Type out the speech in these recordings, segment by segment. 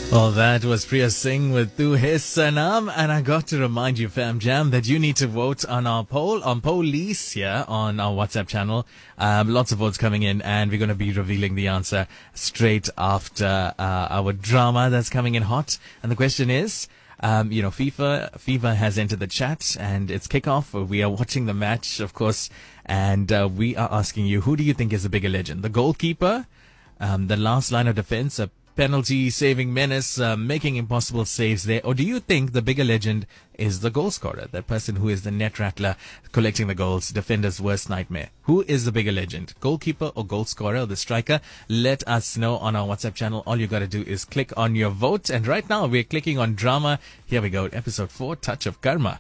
Well, that was Priya Singh with Tu Hai Sanam, and I got to remind you, Fam Jam, that you need to vote on our poll, on Police here on our WhatsApp channel. Lots of votes coming in, and we're going to be revealing the answer straight after our drama that's coming in hot. And the question is, FIFA has entered the chat, and it's kickoff. We are watching the match, of course, and we are asking you, who do you think is the bigger legend? The goalkeeper, the last line of defense, a penalty saving menace, making impossible saves there, or do you think the bigger legend is the goal scorer, that person who is the net rattler, collecting the goals, defender's worst nightmare? Who is the bigger legend, goalkeeper or goal scorer or the striker? Let us know on our WhatsApp channel. All you got to do is click on your vote, and right now we're clicking on drama. Here we go, episode 4, Touch of Karma.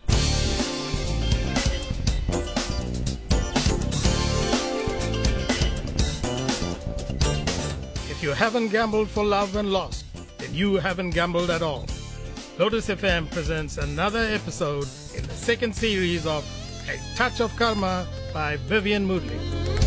If you haven't gambled for love and lost, then you haven't gambled at all. Lotus FM presents another episode in the second series of A Touch of Karma by Vivian Moodley.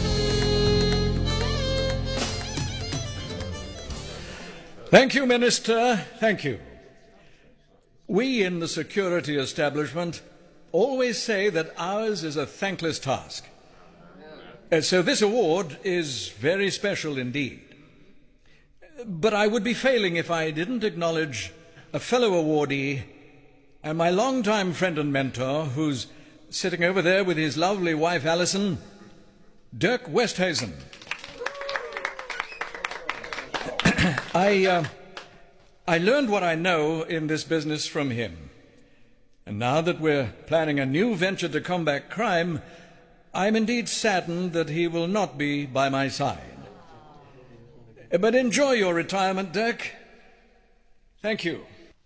Thank you, Minister. Thank you. We in the security establishment always say that ours is a thankless task. So this award is very special indeed. But I would be failing if I didn't acknowledge a fellow awardee and my longtime friend and mentor, who's sitting over there with his lovely wife, Alison, Dirk Westhuizen. I learned what I know in this business from him. And now that we're planning a new venture to combat crime, I'm indeed saddened that he will not be by my side. But enjoy your retirement, Dirk. Thank you.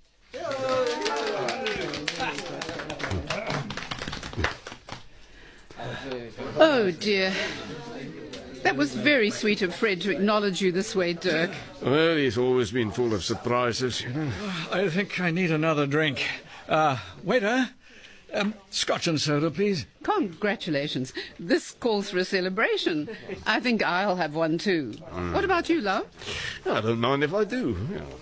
Oh, dear. That was very sweet of Fred to acknowledge you this way, Dirk. Well, he's always been full of surprises, you know. I think I need another drink. Waiter, scotch and soda, please. Congratulations. This calls for a celebration. I think I'll have one too. What about you, love? I don't mind if I do.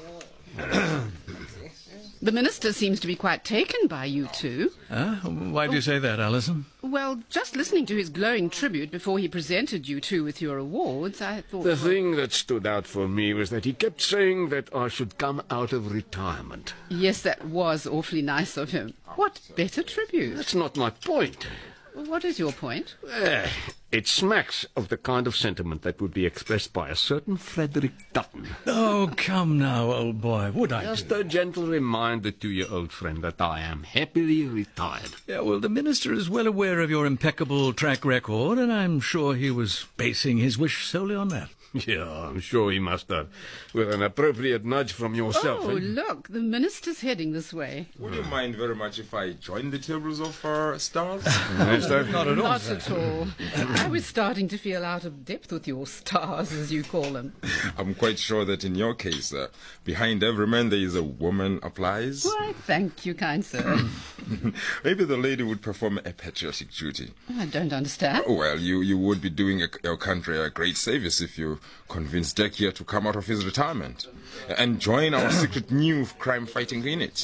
The minister seems to be quite taken by you two. Why do you say that, Alison? Well, just listening to his glowing tribute before he presented you two with your awards, I thought... The thing that stood out for me was that he kept saying that I should come out of retirement. Yes, that was awfully nice of him. What better tribute? That's not my point. What is your point? It smacks of the kind of sentiment that would be expressed by a certain Frederick Dutton. Oh, come now, old boy. Would I Just do? a gentle reminder to your old friend that I am happily retired. Yeah, well, the minister is well aware of your impeccable track record, and I'm sure he was basing his wish solely on that. Yeah, I'm sure he must have. With an appropriate nudge from yourself. Oh, look, the minister's heading this way. Would you mind very much if I joined the tables of stars? Not at all. Not at all. I was starting to feel out of depth with your stars, as you call them. I'm quite sure that in your case, behind every man there is a woman applies. Why, thank you, kind sir. Maybe the lady would perform a patriotic duty. I don't understand. Well, you would be doing your country a great service if you convinced Dirk here to come out of his retirement and join our secret new crime-fighting unit.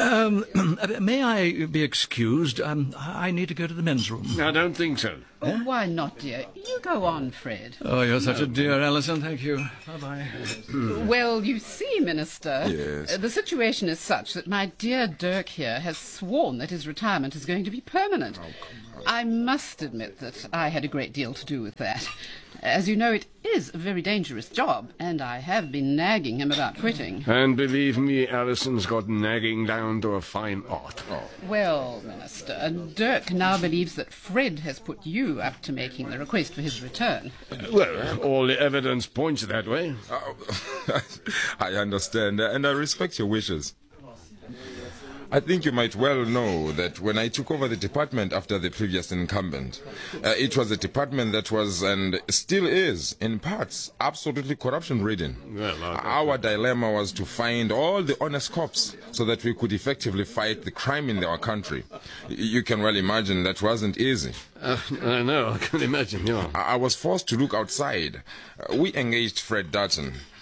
May I be excused? I need to go to the men's room. I don't think so. Oh, why not, dear? You go on, Fred. Oh, you're such a dear, Alison. Thank you. Bye-bye. Well, you see, Minister, Yes. The situation is such that my dear Dirk here has sworn that his retirement is going to be permanent. I must admit that I had a great deal to do with that. As you know, it is a very dangerous job, and I have been nagging him about quitting. And believe me, Alison's got nagging down to a fine art. Well, Minister, Dirk now believes that Fred has put you up to making the request for his return. Well, all the evidence points that way. I understand, and I respect your wishes. I think you might well know that when I took over the department after the previous incumbent, it was a department that was, and still is, in parts, absolutely corruption-ridden. Well, Our dilemma was to find all the honest cops so that we could effectively fight the crime in our country. You can well imagine that wasn't easy. I know, I can imagine, yeah. I was forced to look outside. We engaged Fred Dutton.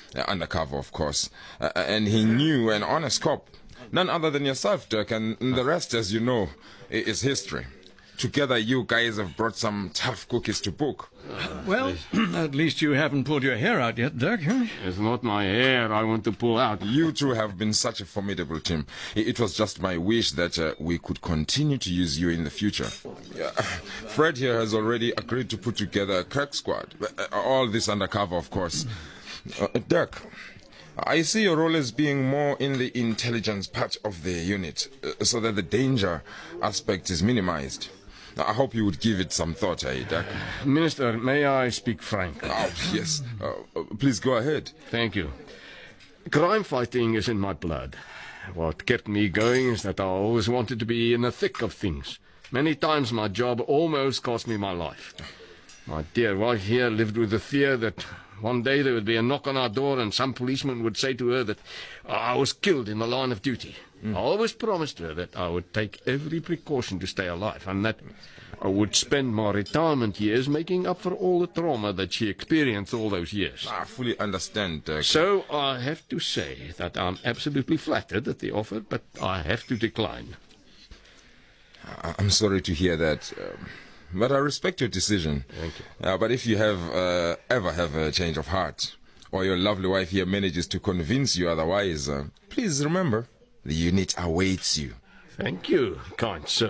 undercover, of course. And he knew an honest cop. None other than yourself, Dirk, and the rest, as you know, is history. Together, you guys have brought some tough cookies to book. Well, at least you haven't pulled your hair out yet, Dirk, huh? It's not my hair I want to pull out. You two have been such a formidable team. It was just my wish that we could continue to use you in the future. Fred here has already agreed to put together a crack squad. All this undercover, of course. Dirk, I see your role as being more in the intelligence part of the unit, so that the danger aspect is minimized. I hope you would give it some thought, Dirk. Minister, may I speak frankly? Oh, yes. Please go ahead. Thank you. Crime fighting is in my blood. What kept me going is that I always wanted to be in the thick of things. Many times my job almost cost me my life. My dear wife here lived with the fear that one day there would be a knock on our door and some policeman would say to her that I was killed in the line of duty. I always promised her that I would take every precaution to stay alive and that I would spend my retirement years making up for all the trauma that she experienced all those years. I fully understand, Dirk. So I have to say that I'm absolutely flattered at the offer, but I have to decline. I'm sorry to hear that. But I respect your decision. Thank you. But if you have ever have a change of heart, or your lovely wife here manages to convince you otherwise, please remember, the unit awaits you. Thank you, kind sir.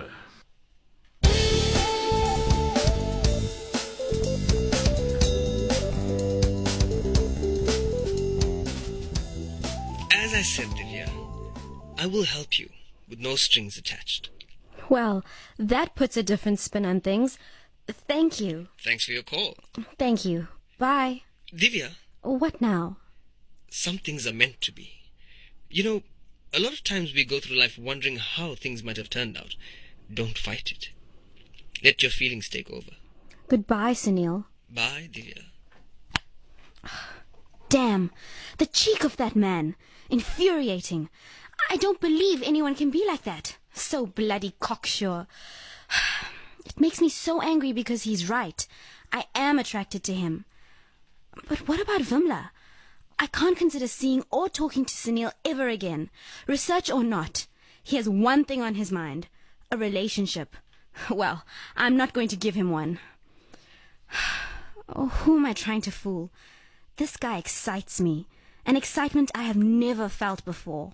As I said, Divya, I will help you with no strings attached. Well, that puts a different spin on things. Thank you. Thanks for your call. Thank you. Bye. Divya, What now? some things are meant to be. You know, a lot of times we go through life wondering how things might have turned out. Don't fight it. Let your feelings take over. Goodbye, Sunil. Bye, Divya. Damn. The cheek of that man. Infuriating. I don't believe anyone can be like that. So bloody cocksure. It makes me so angry because he's right. I am attracted to him. But what about Vimla? I can't consider seeing or talking to Sunil ever again. Research or not, he has one thing on his mind. A relationship. Well, I'm not going to give him one. Oh, who am I trying to fool? This guy excites me. An excitement I have never felt before.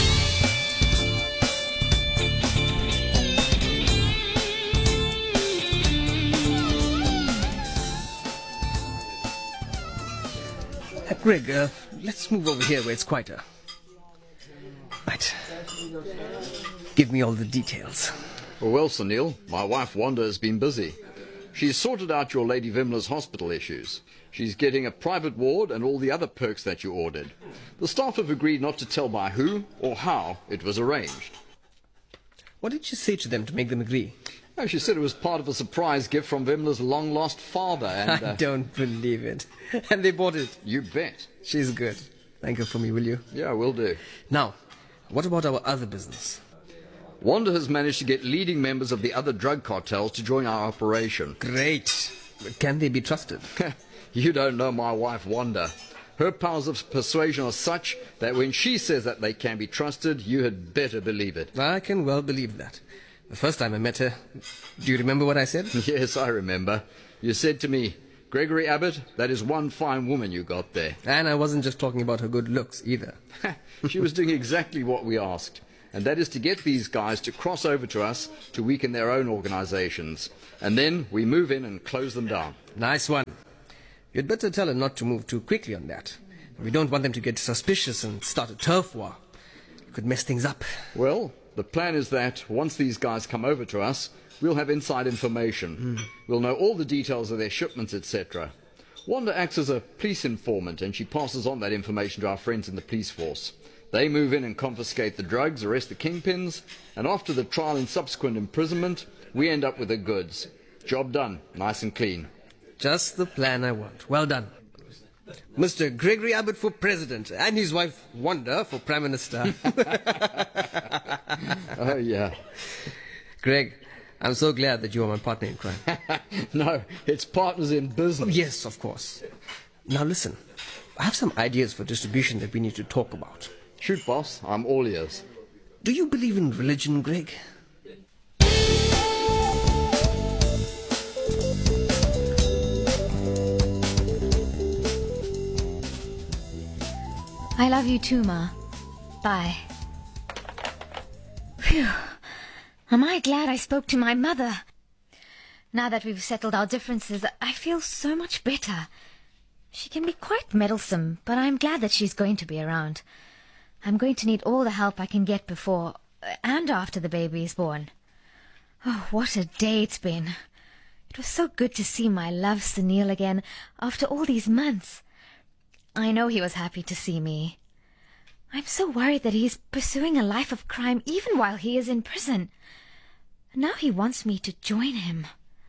Greg, let's move over here where it's quieter. Right. Give me all the details. Well, Sunil, my wife Wanda has been busy. She's sorted out your Lady Vimla's hospital issues. She's getting a private ward and all the other perks that you ordered. The staff have agreed not to tell by who or how it was arranged. What did you say to them to make them agree? Oh, she said it was part of a surprise gift from Vimla's long-lost father and... I don't believe it. And they bought it. You bet. She's good. Thank her for me, will you? Yeah, will do. Now, what about our other business? Wanda has managed to get leading members of the other drug cartels to join our operation. Great. But can they be trusted? You don't know my wife Wanda. Her powers of persuasion are such that when she says that they can be trusted, you had better believe it. I can well believe that. The first time I met her, do you remember what I said? Yes, I remember. You said to me, Gregory Abbott, that is one fine woman you got there. And I wasn't just talking about her good looks either. She was doing exactly what we asked, and that is to get these guys to cross over to us to weaken their own organizations. And then we move in and close them down. Nice one. You'd better tell her not to move too quickly on that. We don't want them to get suspicious and start a turf war. It could mess things up. Well, the plan is that once these guys come over to us, we'll have inside information. We'll know all the details of their shipments, etc. Wanda acts as a police informant, and she passes on that information to our friends in the police force. They move in and confiscate the drugs, arrest the kingpins, and after the trial and subsequent imprisonment, we end up with the goods. Job done, nice and clean. Just the plan I want. Well done. Mr. Gregory Abbott for president, and his wife Wanda for prime minister. Oh, yeah. Greg, I'm so glad that you are my partner in crime. No, it's partners in business. Oh, yes, of course. Now listen, I have some ideas for distribution that we need to talk about. Shoot, boss. I'm all ears. Do you believe in religion, Greg? I love you too, Ma. Bye. Phew. Am I glad I spoke to my mother? Now that we've settled our differences, I feel so much better. She can be quite meddlesome, but I'm glad that she's going to be around. I'm going to need all the help I can get before and after the baby is born. Oh, what a day it's been. It was so good to see my love Sunil again after all these months. I know he was happy to see me. I'm so worried that he's pursuing a life of crime even while he is in prison. Now he wants me to join him.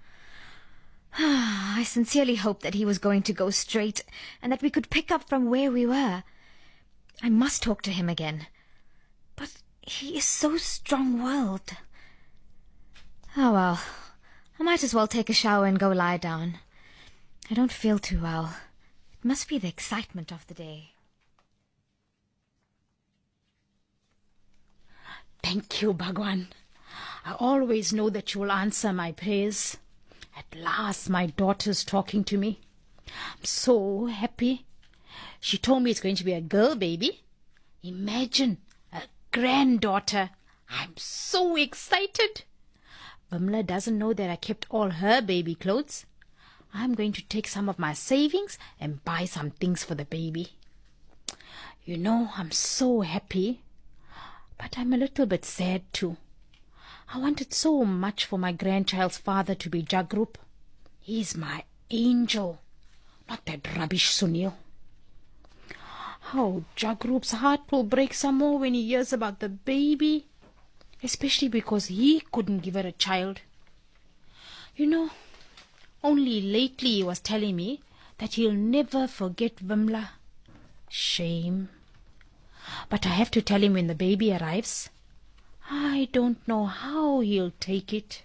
I sincerely hoped that he was going to go straight and that we could pick up from where we were. I must talk to him again. But he is so strong-willed. Oh well, I might as well take a shower and go lie down. I don't feel too well. It must be the excitement of the day. Thank you, Bhagwan. I always know that you will answer my prayers. At last, my daughter's talking to me. I'm so happy. She told me it's going to be a girl baby. Imagine, a granddaughter. I'm so excited. Vimla doesn't know that I kept all her baby clothes. I'm going to take some of my savings and buy some things for the baby. You know, I'm so happy. But I'm a little bit sad too. I wanted so much for my grandchild's father to be Jagrup. He's my angel, not that rubbish Sunil. How Jagrup's heart will break some more when he hears about the baby, especially because he couldn't give her a child. You know, only lately he was telling me that he'll never forget Vimla. Shame. But I have to tell him when the baby arrives. I don't know how he'll take it.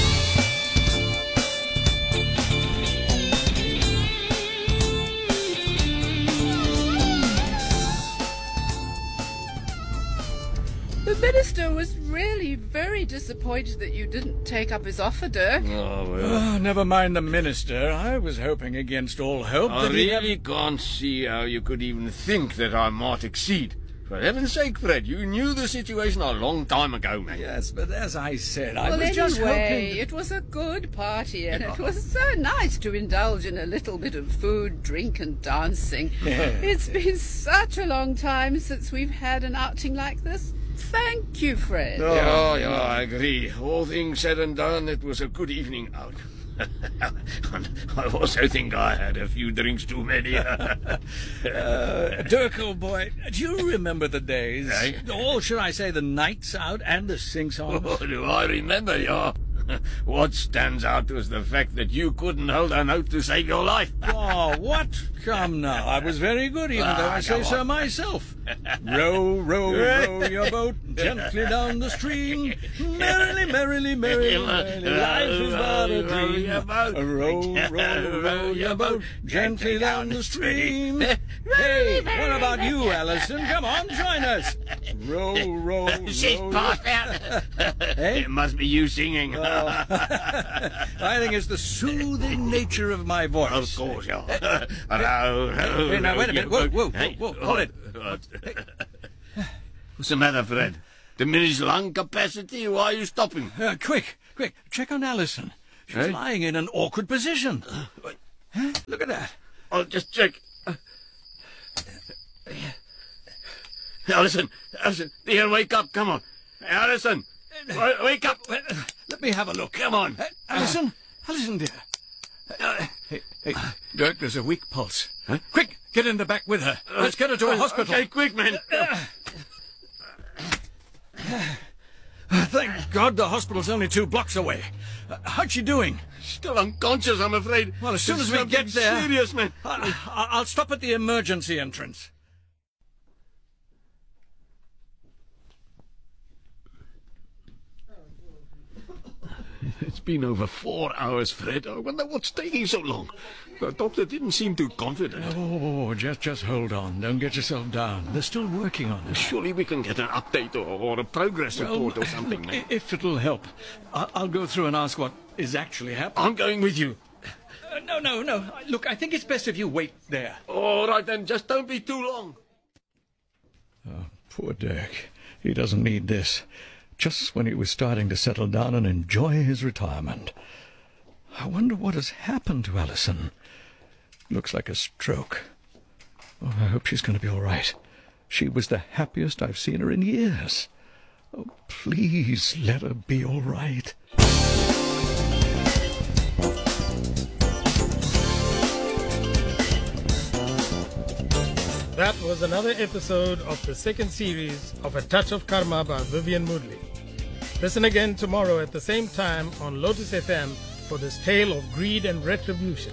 The minister was really very disappointed that you didn't take up his offer, Dirk. Oh, well. Never mind the minister. I was hoping against all hope I that he really can't see how you could even think that I might exceed. For heaven's sake, Fred, you knew the situation a long time ago, man. Yes, but as I said, I Well, was just anyway, hoping... it was a good party, and it was so nice to indulge in a little bit of food, drink, and dancing. It's been such a long time since we've had an outing like this. Thank you, Fred. Oh, yeah, I agree. All things said and done, it was a good evening out. I also think I had a few drinks too many. Dirk, old boy, do you remember the days? Eh? Or should I say the nights out and the sing-songs? Oh, do I remember, yeah? What stands out was the fact that you couldn't hold a note to save your life. Oh, what? Come now, I was very good, even though I say so myself. Row, row, row your boat gently down the stream. Merrily, merrily, merrily, merrily, life is but a dream. Row, row, row your boat gently down the stream. Hey, what about you, Alison? Come on, join us. Row, row, row. She's passed out. Hey? It must be you singing. I think it's the soothing nature of my voice. Of course, yeah. Hey, now, wait a minute. Whoa, whoa, whoa, hold it. What's the matter, Fred? Diminished lung capacity? Why are you stopping? Quick, check on Alison. She's lying in an awkward position. Look at that. I'll just check. Alison, dear, wake up, come on. Alison, wake up. Let me have a look. Come on. Alison, dear. Hey, Dirk, there's a weak pulse. Huh? Quick, get in the back with her. Let's get her to a hospital. Okay, quick, man. Thank God the hospital's only 2 blocks away. How's she doing? Still unconscious, I'm afraid. Well, as soon as we get there... Serious, man. I'll stop at the emergency entrance. It's been over 4 hours, Fred. I wonder what's taking so long. The doctor didn't seem too confident. Oh, just hold on. Don't get yourself down. They're still working on it. Surely we can get an update or a progress report or something. Look, if it'll help, I'll go through and ask what is actually happening. I'm going with you. No. Look, I think it's best if you wait there. All right, then. Just don't be too long. Oh, poor Dirk. He doesn't need this. Just when he was starting to settle down and enjoy his retirement. I wonder what has happened to Alison. Looks like a stroke. Oh, I hope she's going to be all right. She was the happiest I've seen her in years. Oh, please let her be all right. That was another episode of the second series of A Touch of Karma by Vivian Moodley. Listen again tomorrow at the same time on Lotus FM for this tale of greed and retribution.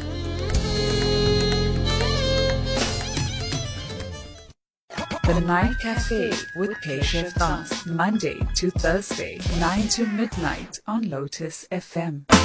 The Night Cafe with Keisha Vance, Monday to Thursday, 9 to midnight on Lotus FM.